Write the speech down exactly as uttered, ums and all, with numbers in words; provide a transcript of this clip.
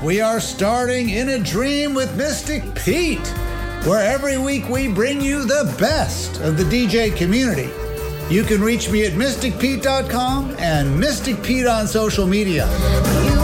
we are starting In a Dream with Mystic Pete, where every week we bring you the best of the D J community. You can reach me at mystic pete dot com and Mystic Pete on social media.